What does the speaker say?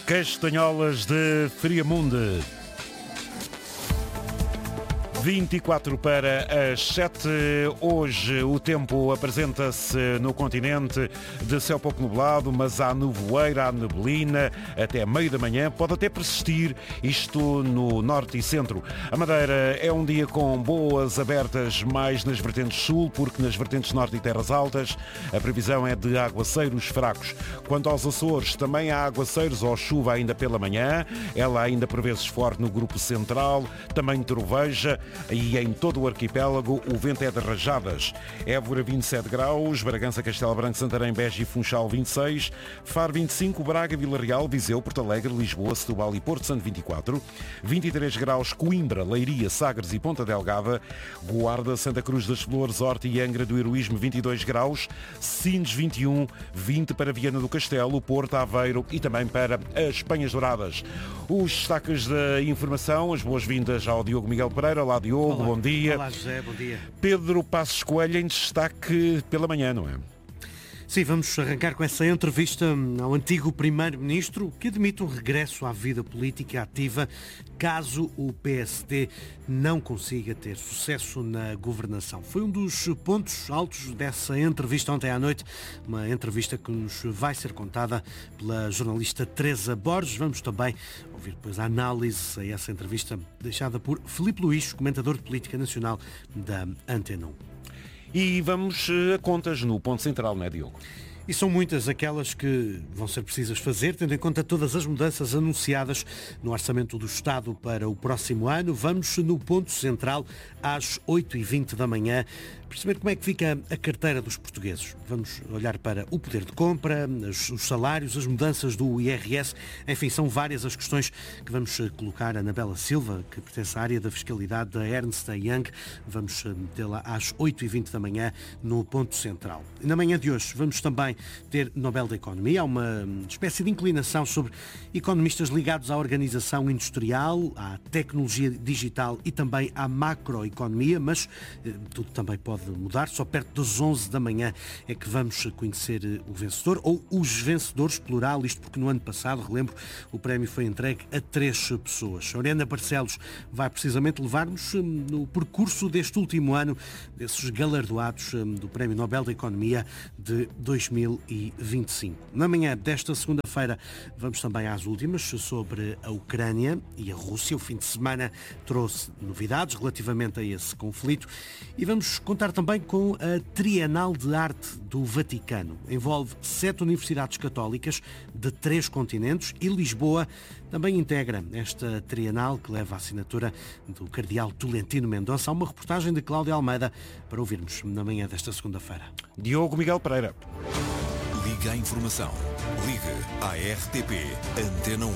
Castanholas de Friamunde. 24 para as 7. Hoje o tempo apresenta-se no continente de céu pouco nublado, mas há nevoeiro, há neblina até meio da manhã. Pode até persistir isto no norte e centro. A Madeira é um dia com boas abertas mais nas vertentes sul, porque nas vertentes norte e terras altas a previsão é de aguaceiros fracos. Quanto aos Açores, também há aguaceiros ou chuva ainda pela manhã. Ela ainda por vezes forte no grupo central, também troveja. E em todo o arquipélago o vento é de rajadas. Évora 27 graus, Bragança, Castelo Branco, Santarém, Beja e Funchal 26, Faro 25, Braga, Vila Real, Viseu, Porto Alegre, Lisboa, Setúbal e Porto Santo 24, 23 graus Coimbra, Leiria, Sagres e Ponta Delgada, Guarda, Santa Cruz das Flores, Horta e Angra do Heroísmo 22 graus, Sines 21, 20 para Viana do Castelo, Porto, Aveiro e também para as Penhas Douradas. Os destaques da informação, as boas-vindas ao Diogo Miguel Pereira. Olá, Diogo, olá. Bom dia. Olá, José, bom dia. Pedro Passos Coelho em destaque pela manhã, não é? Sim, vamos arrancar com essa entrevista ao antigo Primeiro-Ministro, que admite um regresso à vida política ativa caso o PSD não consiga ter sucesso na governação. Foi um dos pontos altos dessa entrevista ontem à noite, uma entrevista que nos vai ser contada pela jornalista Teresa Borges. Vamos também ouvir depois a análise a essa entrevista deixada por Filipe Luís, comentador de política nacional da Antena 1. E vamos a contas no ponto central, não é, Diogo? E são muitas aquelas que vão ser precisas fazer, tendo em conta todas as mudanças anunciadas no Orçamento do Estado para o próximo ano. Vamos no ponto central às 8h20 da manhã, perceber como é que fica a carteira dos portugueses. Vamos olhar para o poder de compra, os salários, as mudanças do IRS, enfim, são várias as questões que vamos colocar a Anabela Silva, que pertence à área da fiscalidade da Ernst & Young. Vamos metê-la às 8h20 da manhã no ponto central. E na manhã de hoje vamos também ter Nobel da Economia. Há uma espécie de inclinação sobre economistas ligados à organização industrial, à tecnologia digital e também à macroeconomia, mas tudo também pode mudar. Só perto das 11 da manhã é que vamos conhecer o vencedor, ou os vencedores, plural, isto porque no ano passado, relembro, o prémio foi entregue a 3 pessoas. A Oriana Barcelos vai precisamente levar-nos no percurso deste último ano, desses galardoados do Prémio Nobel da Economia de 2025. Na manhã desta segunda-feira vamos também às últimas sobre a Ucrânia e a Rússia. O fim de semana trouxe novidades relativamente a esse conflito e vamos contar também com a Trienal de Arte do Vaticano. Envolve 7 universidades católicas de 3 continentes e Lisboa também integra esta Trienal, que leva a assinatura do cardeal Tolentino Mendonça. Há uma reportagem de Cláudia Almeida para ouvirmos na manhã desta segunda-feira. Diogo Miguel Pereira. Liga à informação. Ligue à RTP Antena 1.